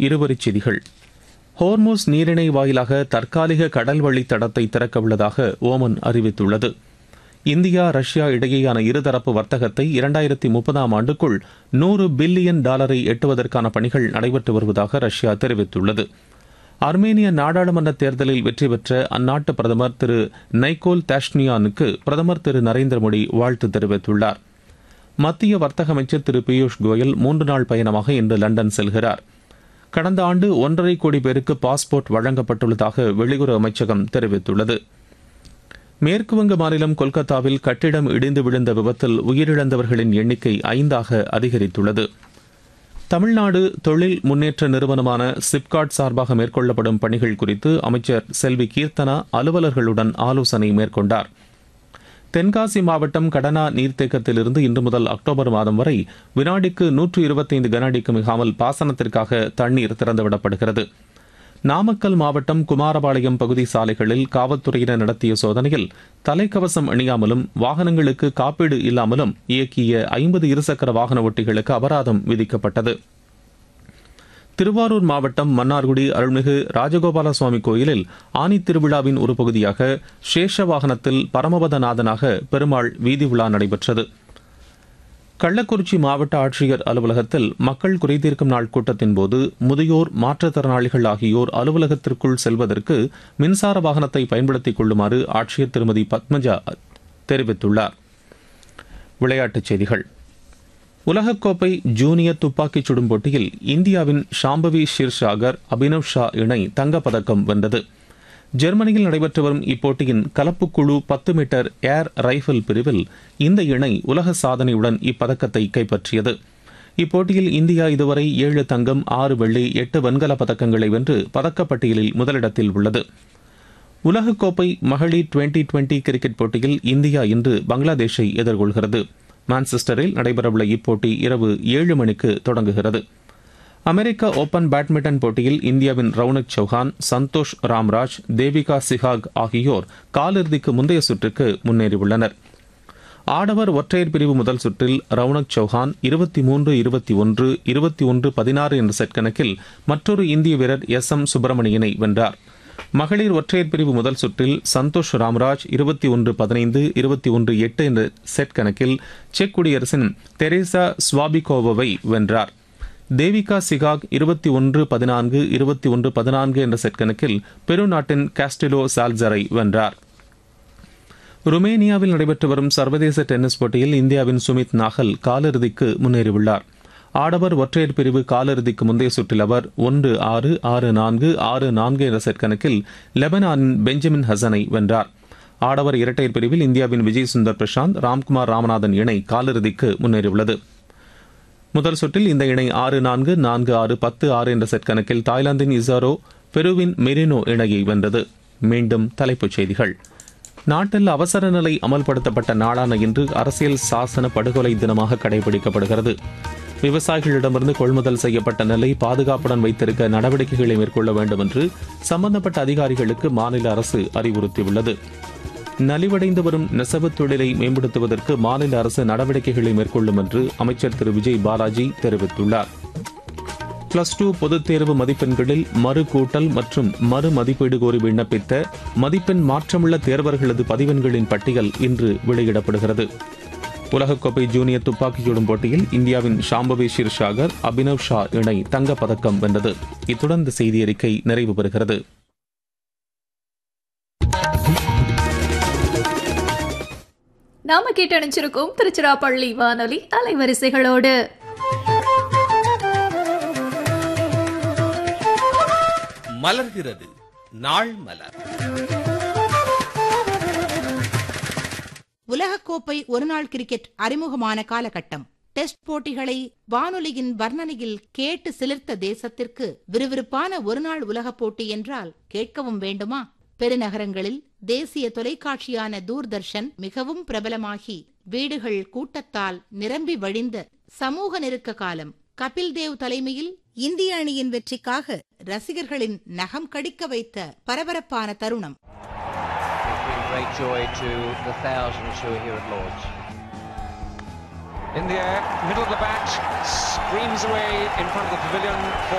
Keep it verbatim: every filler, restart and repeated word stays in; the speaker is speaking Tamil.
இருவரிச் செய்திகள். ஹோர்மோஸ் நீரிணை வாயிலாக தற்காலிக கடல் வழி தடத்தை திறக்கவுள்ளதாக ஓமன் அறிவித்துள்ளது. இந்தியா ரஷ்யா இடையேயான இருதரப்பு வர்த்தகத்தை இரண்டாயிரத்தி முப்பதாம் ஆண்டுக்குள் நூறு பில்லியன் டாலரை எட்டுவதற்கான பணிகள் நடைபெற்று வருவதாக ரஷ்யா தெரிவித்துள்ளது. அர்மேனிய நாடாளுமன்ற தேர்தலில் வெற்றி பெற்ற அந்நாட்டு பிரதமர் திரு நைகோல் தாஷ்னியானுக்கு பிரதமர் திரு நரேந்திர மோடி வாழ்த்து தெரிவித்துள்ளார். மத்திய வர்த்தக அமைச்சர் திரு பியூஷ் கோயல் மூன்று நாள் பயணமாக இன்று லண்டன் செல்கிறார். கடந்த ஆண்டு ஒன்றரை கோடி பேருக்கு பாஸ்போர்ட் வழங்கப்பட்டுள்ளதாக வெளியுறவு அமைச்சகம் தெரிவித்துள்ளது. மேற்குவங்க மாநிலம் கொல்கத்தாவில் கட்டிடம் இடிந்து விழுந்த விபத்தில் உயிரிழந்தவர்களின் எண்ணிக்கை ஐந்தாக அதிகரித்துள்ளது. தமிழ்நாடு தொழில் முன்னேற்ற நிறுவனமான சிப்காட் சார்பாக மேற்கொள்ளப்படும் பணிகள் குறித்து அமைச்சர் செல்வி கீர்த்தனா அலுவலர்களுடன் ஆலோசனை மேற்கொண்டார். தென்காசி மாவட்டம் கடனா நீர்த்தேக்கத்திலிருந்து இன்று முதல் அக்டோபர் மாதம் வரை வினாடிக்கு நூற்று இருபத்தைந்து கனஅடிக்கு மிகாமல் பாசனத்திற்காக தண்ணீர் திறந்துவிடப்படுகிறது. நாமக்கல் மாவட்டம் குமாரபாளையம் பகுதி சாலைகளில் காவல்துறையினர் நடத்திய சோதனையில் தலைக்கவசம் அணியாமலும் வாகனங்களுக்கு காப்பீடு இல்லாமலும் இயக்கிய ஐம்பது இருசக்கர வாகன ஓட்டிகளுக்கு அபராதம் விதிக்கப்பட்டது. திருவாரூர் மாவட்டம் மன்னார்குடி அருள்மிகு ராஜகோபால சுவாமி கோயிலில் ஆனி திருவிழாவின் ஒரு பகுதியாக சேஷ வாகனத்தில் பரமபதநாதனாக பெருமாள் வீதி உலா நடைபெற்றது. கள்ளக்குறிச்சி மாவட்ட ஆட்சியர் அலுவலகத்தில் மக்கள் குறைதீர்க்கும் நாள் கூட்டத்தின் போது முதியோர், மாற்றுத்திறனாளிகள் ஆகியோர் அலுவலகத்திற்குள் செல்வதற்கு மின்சார வாகனத்தை பயன்படுத்திக் கொள்ளுமாறு ஆட்சியர் திருமதி பத்மஜா தெரிவித்துள்ளார். விளையாட்டுச் செய்திகள். உலகக்கோப்பை ஜூனியர் துப்பாக்கிச் சுடும் போட்டியில் இந்தியாவின் ஷாம்பவி ஷிர்ஷாகர், அபினவ் ஷா இணை தங்கப்பதக்கம் வென்றது. ஜெர்மனியில் நடைபெற்று வரும் இப்போட்டியின் கலப்புக்குழு பத்து மீட்டர் ஏர் ரைபிள் பிரிவில் இந்த இணை உலக சாதனையுடன் இப்பதக்கத்தை கைப்பற்றியது. இப்போட்டியில் இந்தியா இதுவரை ஏழு தங்கம், ஆறு வெள்ளி, எட்டு வெண்கலப் பதக்கங்களை வென்று பதக்கப்பட்டியலில் முதலிடத்தில் உள்ளது. உலகக்கோப்பை மகளிர் டுவெண்டி டுவெண்டி கிரிக்கெட் போட்டியில் இந்தியா இன்று பங்களாதேஷை எதிர்கொள்கிறது. மான்செஸ்டரில் நடைபெறவுள்ள இப்போட்டி இரவு ஏழு மணிக்கு தொடங்குகிறது. அமெரிக்க ஓபன் பேட்மிண்டன் போட்டியில் இந்தியாவின் ரவுனக் சௌஹான், சந்தோஷ் ராம்ராஜ், தேவிகா சிஹாக் ஆகியோர் காலிறுதிக்கு முந்தைய சுற்றுக்கு முன்னேறியுள்ளனர். ஆடவர் ஒற்றையர் பிரிவு முதல் சுற்றில் ரவுனக் சௌஹான் இருபத்தி மூன்று இருபத்தி ஒன்று இருபத்தி ஒன்று பதினாறு என்ற செட் கணக்கில் மற்றொரு இந்திய வீரர் எஸ் எம் சுப்பிரமணியனை வென்றார். மகளிர் ஒற்றையர் பிரிவு முதல் சுற்றில் சந்தோஷ் ராம்ராஜ் இருபத்தி ஒன்று பதினைந்து இருபத்தி ஒன்று எட்டு என்ற செட் கணக்கில் செக் குடியரசின் தெரேசா ஸ்வாபிகோவாவை வென்றார். தேவிகா சிகாக் இருபத்தி ஒன்று பதினான்கு இருபத்தி ஒன்று பதினான்கு என்ற செட் கணக்கில் பெரு நாட்டின் காஸ்டிலோ சால்சரை வென்றார். ருமேனியாவில் நடைபெற்று வரும் சர்வதேச டென்னிஸ் போட்டியில் இந்தியாவின் சுமித் நாகல் காலிறுதிக்கு முன்னேறியுள்ளார். ஆடவர் ஒற்றையர் பிரிவு காலிறுதிக்கு முந்தைய சுற்றில் அவர் ஒன்று ஆறு ஆறு நான்கு ஆறு நான்கு என்ற செட் கணக்கில் லெபனானின் பெஞ்சமின் ஹசனை வென்றார். ஆடவர் இரட்டையர் பிரிவில் இந்தியாவின் விஜய் சுந்தர் பிரசாந்த், ராம்குமார் ராமநாதன் இணை காலிறுதிக்கு முன்னேறியுள்ளது. முதல் சுற்றில் இந்த இணை ஆறு நான்கு நான்கு ஆறு பத்து ஆறு என்ற செட் கணக்கில் தாய்லாந்தின் இசாரோ, பெருவின் மெரினோ இணையை வென்றது. மீண்டும் தலைப்புச் செய்திகள். நாட்டில் அவசர நிலை அமல்படுத்தப்பட்ட நாளான இன்று அரசியல் சாசன படுகொலை தினமாக கடைபிடிக்கப்படுகிறது. விவசாயிகளிடமிருந்து கொள்முதல் செய்யப்பட்ட நெல்லை பாதுகாப்புடன் வைத்திருக்க நடவடிக்கைகளை மேற்கொள்ள வேண்டும் என்று சம்பந்தப்பட்ட அதிகாரிகளுக்கு மாநில அரசு அறிவுறுத்தியுள்ளது. நலிவடைந்து வரும் நெசவு தொழிலை மேம்படுத்துவதற்கு மாநில அரசு நடவடிக்கைகளை மேற்கொள்ளும் என்று அமைச்சர் திரு விஜய் பாலாஜி தெரிவித்துள்ளார். பிளஸ் டூ பொதுத் தேர்வு மதிப்பெண்களில் மறு கூட்டல் மற்றும் மறு மதிப்பீடு கோரி விண்ணப்பித்த மதிப்பெண் மாற்றமுள்ள தேர்வர்களது பதிவெண்களின் பட்டியல் இன்று வெளியிடப்படுகிறது. உலகக்கோப்பை ஜூனியர் துப்பாக்கிச் சுடும் போட்டியில் இந்தியாவின் ஷாம்பவி ஷிர்ஷாகர், அபினவ் ஷா இணை தங்கப்பதக்கம் வென்றது. இத்துடன் இந்த செய்தி அறிக்கை நிறைவு பெறுகிறது. நாம கேட்டணிச்சிருக்கோம் திருச்சிராப்பள்ளி வானொலி அலைவரிசைகளோடு. மலர்கிறது நாள் மலர். உலகக்கோப்பை ஒருநாள் கிரிக்கெட் அறிமுகமான காலகட்டம். டெஸ்ட் போட்டிகளை வானொலியின் வர்ணனையில் கேட்டு சிலிர்த்த தேசத்திற்கு விறுவிறுப்பான ஒருநாள் உலகப் போட்டி என்றால் கேட்கவும் வேண்டுமா? பெருநகரங்களில் தேசிய தொலைக்காட்சியான தூர்தர்ஷன் மிகவும் பிரபலமாகி வீடுகள் கூட்டத்தால் நிரம்பி வழிந்த சமூக நெருக்க காலம். கபில் தேவ் தலைமையில் இந்திய அணியின் வெற்றிக்காக ரசிகர்களின் நகம் கடிக்க வைத்த பரபரப்பான தருணம். Great joy to the thousands who are here at Lord's. In the air, middle of the bat, screams away in front of the pavilion.